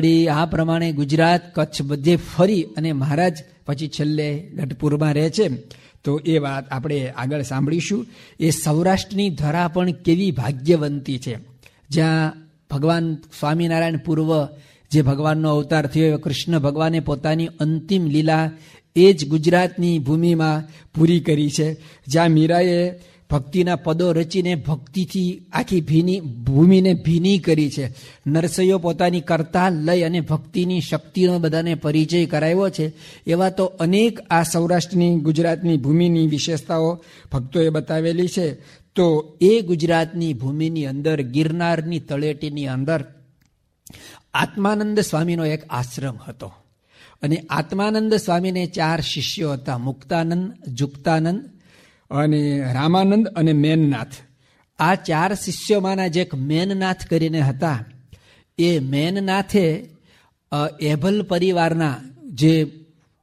આ પ્રમાણે ગુજરાત કચ્છ બધે ફરી અને મહારાજ પછી છેલ્લે ગઢપુરમાં રહે છે. તો એ વાત આપણે આગળ સાંભળીશું. એ સૌરાષ્ટ્રની ધરા પણ કેવી ભાગ્યવંતી છે, જ્યાં ભગવાન સ્વામિનારાયણ પૂર્વ જે ભગવાનનો અવતાર થયો કૃષ્ણ ભગવાને પોતાની અંતિમ લીલા એ જ ગુજરાતની ભૂમિમાં પૂરી કરી છે, જ્યાં મીરાએ ભક્તિના પદો રચીને ભક્તિથી આખી ભૂમિને ભીની કરી છે. નરસૈયો પોતાની કરતાલ લઈ અને ભક્તિની શક્તિનો બધાને પરિચય કરાવ્યો છે. એવા તો અનેક આ સૌરાષ્ટ્રની ગુજરાતની ભૂમિની વિશેષતાઓ ભક્તોએ બતાવેલી છે. તો એ ગુજરાતની ભૂમિની અંદર ગિરનારની તળેટીની અંદર આત્માનંદ સ્વામીનો એક આશ્રમ હતો. અને આત્માનંદ સ્વામીને 4 શિષ્યો હતા, મુક્તાનંદ, જુક્તાનંદ અને રામાનંદ અને મેનનાથ. આ 4 શિષ્યોમાંના જે એક મેનનાથ કરીને હતા, એ મેનનાથે એભલ પરિવારના જે